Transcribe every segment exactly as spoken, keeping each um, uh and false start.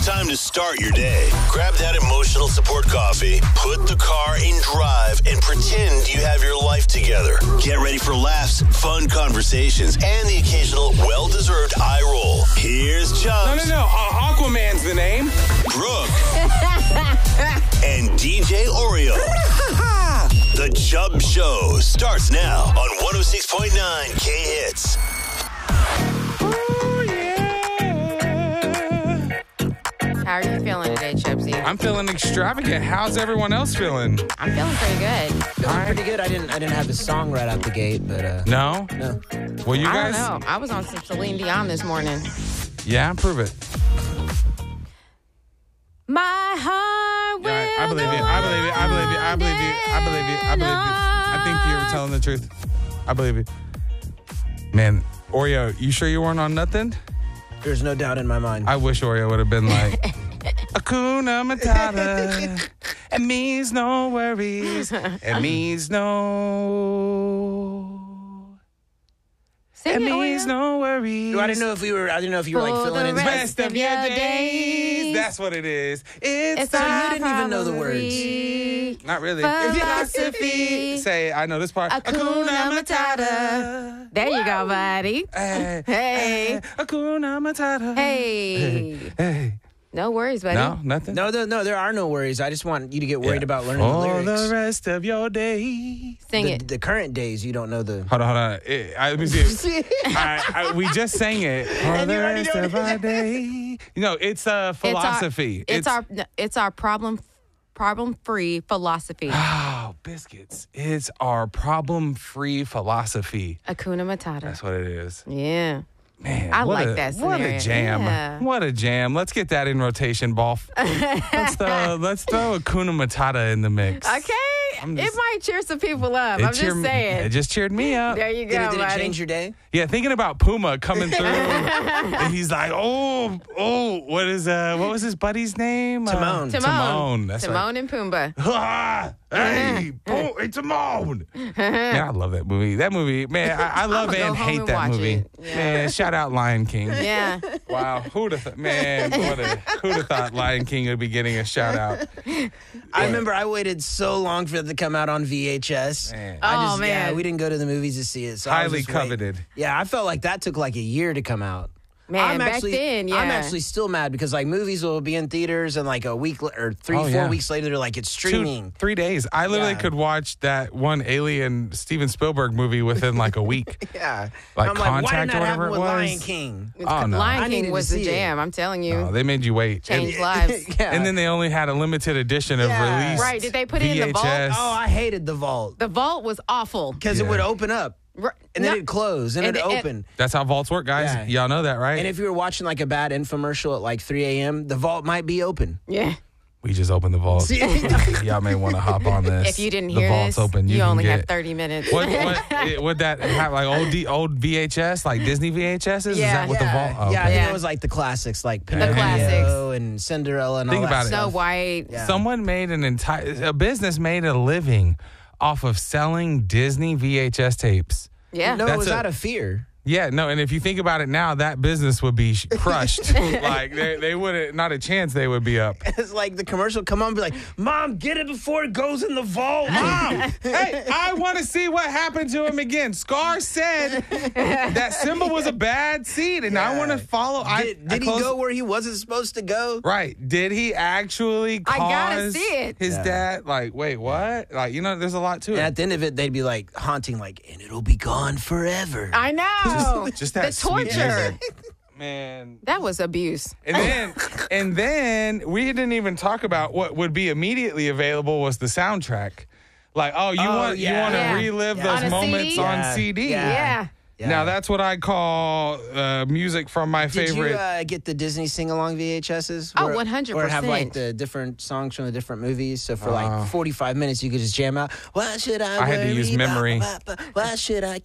time to start your day. Grab that emotional support coffee, put the car in drive, and pretend you have your life together. Get ready for laughs, fun conversations, and the occasional well-deserved eye roll. Here's Chubbs. No, no, no. Uh, Aquaman's the name. Brooke. And D J Oreo. The Chubb Show starts now on one oh six point nine K-Hits. How are you feeling today, Chubsy? I'm feeling extravagant. How's everyone else feeling? I'm feeling pretty good. Feeling pretty good. I didn't I didn't have the song right out the gate, but uh No? no. Well, you I guys? don't know. I was on some Celine Dion this morning. Yeah, prove it. My heart will Yeah, I believe you. I believe you. I believe you. I believe you. I believe you. I believe you. I think you were telling the truth. I believe you. Man, Oreo, you sure you weren't on nothing? There's no doubt in my mind. I wish Oreo would have been like, Hakuna Matata. It means no worries. It means no. Sing It it, means Oreo. no worries. I didn't know if we were I didn't know if you were like For filling the in. rest Rest of your days. That's what it is. It's, It's So you our didn't even know the probably not really. philosophy. Say, I know this part. Hakuna Matata. There you go, buddy. Hey, Hey. Hakuna Matata. Hey. Hey. No worries, buddy. No, nothing. No, no, no, there are no worries. I just want you to get worried Yeah. about learning For the lyrics. the rest of your days. Sing the, it. the current days, you don't know the. Hold on, hold on. It, I, let me see. I, I, we just sang it. For And the you already rest know of it. our day. You know, it's a philosophy. It's our, it's our, it's our problem, problem-free philosophy. Oh, biscuits. It's our problem-free philosophy. Hakuna Matata. That's what it is. Yeah. Man, I what like a, that What a scenario. jam! Yeah. What a jam! Let's get that in rotation, Bolf. let's throw let's throw Hakuna Matata in the mix. Okay. I'm It just- might cheer some people up. It I'm cheer- just saying. It just cheered me up. There you Did, go, it, did it buddy. change your day? Yeah, thinking about Puma coming through, and he's like, "Oh, oh, what is uh, what was his buddy's name? Timon. Uh, Timon. Timon. That's Timon and Pumbaa. right. Hey, Bo- hey, Timon. Man, I love that movie. That movie, man, I, I love I'ma go and home hate and that watch movie. it. Yeah. Man, shout out Lion King. Yeah. Wow, who'd have th- man? What a, who'd have thought Lion King would be getting a shout out? I remember I waited so long for it to come out on V H S. Man. I just, Oh, Yeah, man. we didn't go to the movies to see it. So I was Highly just waiting. coveted. Yeah, I felt like that took like a year to come out. Man, I'm back actually, then, yeah. I'm actually still mad because like movies will be in theaters and like a week l- or three, Oh, four yeah. weeks later they're like it's Two, streaming. three days. I literally Yeah. could watch that one Alien Steven Spielberg movie within like a week. Yeah, Like I'm like, why Contact didn't or that whatever happen it with was? Lion King? Oh, no. Lion I needed King to was the see it. jam. I'm telling you. Oh, they made you wait. Changed And, lives. Yeah. and then they only had a limited edition of Yeah. release. Right, did they put it in the vault? V H S. Oh, I hated the vault The vault was awful. because Yeah. it would open up R- and then no- it'd close and, And- it'd and- open. That's how vaults work, guys. Yeah. Y'all know that, right? And if you were watching like a bad infomercial at like three a.m., the vault might be open. Yeah. we just opened the vault. Y'all may want to hop on this. If you didn't the hear vault's this, open. you, can only get, have thirty minutes. What, what it- would that have like old D, old V H S, like Disney V H Ss? Is Yeah. that what yeah, the vault? Oh, yeah, I okay. think Yeah. it was like the classics, like classics. Pinocchio and Cinderella and Think all about that it. Snow stuff. White. Yeah. Someone made an entire a business made a living off of selling Disney V H S tapes. Yeah. No, That's it was a- out of fear. Yeah, no, and if you think about it now, that business would be sh- crushed. like they, they would not a chance they would be up. It's like the commercial come on and be like, Mom, get it before it goes in the vault. Mom, hey, I want to see what happened to him again. Scar said that Simba was a bad seed, and I want to follow. I, Did, I did he closed- go where he wasn't supposed to go? Right. Did he actually cause I gotta see it. his Yeah. dad? Like, wait, what? Like, you know, there's a lot to And it. at the end of it, they'd be like haunting, like, and it'll be gone forever. I know. Just that the sweet torture. music. Man. That was abuse. And then, and then we didn't even talk about what would be immediately available was the soundtrack. Like, oh, you Oh, want yeah. you want to Yeah. relive Yeah. those On a moments C D? on Yeah. C D. Yeah. Yeah. Yeah. Now that's what I call uh, music from my Did favorite. you uh, get the Disney sing-along V H Ss? Oh, Where- one hundred Or have like percent. the different songs from the different movies. So for Uh, like forty-five minutes, you could just jam out. Why should I? I had to worry use about- memory. Why, why- why should I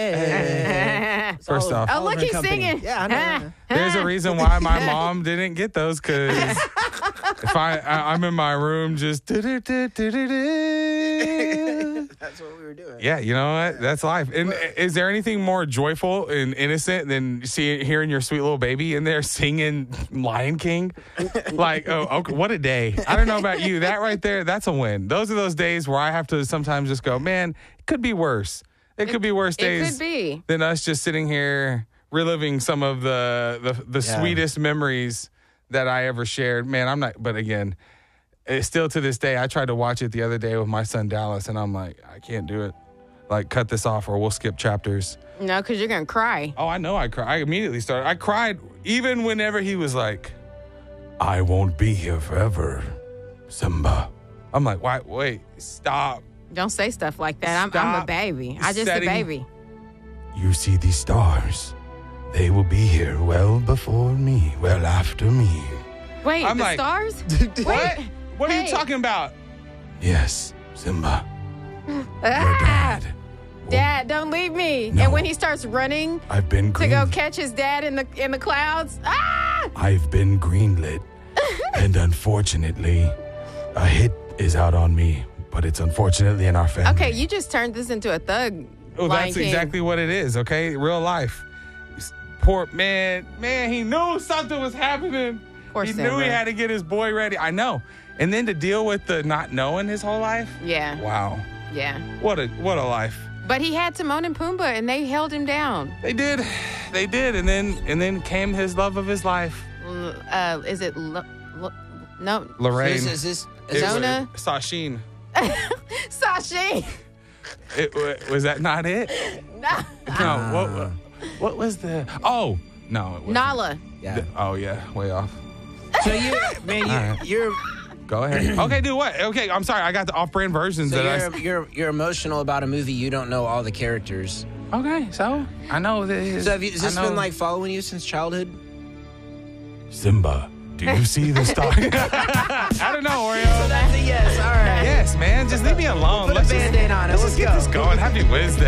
care? It's First all- off- Oh, all look, over he's company. singing. Yeah, I know, I know. There's a reason why my mom didn't get those because if I, I I'm in my room just do-do-do-do-do-do. That's what we were doing. Yeah, you know what? That's life. And is there anything more joyful and innocent than seeing, hearing your sweet little baby in there singing Lion King? Like, oh, okay, what a day. I don't know about you. That right there, that's a win. Those are those days where I have to sometimes just go, man, it could be worse. It could be worse It days could be. than us just sitting here reliving some of the the, the Yeah. sweetest memories that I ever shared. Man, I'm not, but again, it's still to this day, I tried to watch it the other day with my son Dallas, and I'm like, I can't do it. Like, cut this off or we'll skip chapters. No, because you're going to cry. Oh, I know I cried. I immediately started. I cried even whenever he was like, I won't be here forever, Simba. I'm like, why? Wait, stop. Don't say stuff like that. I'm, I'm Stop a baby. I just setting- a baby. You see these stars? They will be here well before me, well after me. Wait, I'm the like- stars? What? Wait. What are Hey. you talking about? Yes, Simba. Ah, Dad. Dad, don't leave me. No. And when he starts running I've been to green. go catch his dad in the in the clouds, ah! I've been greenlit, and unfortunately, a hit is out on me. But it's unfortunately in our family. Okay, you just turned this into a thug. Oh, Lion that's King. exactly what it is. Okay, real life. Poor man, man, he knew something was happening. Poor he Simba. knew he had to get his boy ready. I know. And then to deal with the not knowing his whole life. Yeah, Wow, yeah. what a what a life. But he had Timon and Pumbaa, and they held him down. They did, they did, and then and then came his love of his life, L- Uh, is it L- L- no Lorraine. Is, is this? It Is was- this Zona? Sasheen. Sashi? It, wa- was that not it? No. No. What, what was the? Oh no. It wasn't. Nala. yeah. Oh yeah, way off. So you, man, you, All right. you're Go ahead. Okay, do what? Okay, I'm sorry. I got the off-brand versions so that you're, you're you're emotional about a movie. You don't know all the characters. I. Okay, so I know this. So have you, has I this know- been like following you since childhood? Simba? Do you see the star? I don't know, Oreo. That's a yes. All right. Yes, man. Just leave me alone. Put a Let's just- Band-Aid on it. Let's Let's just get go. this going. Happy Wednesday.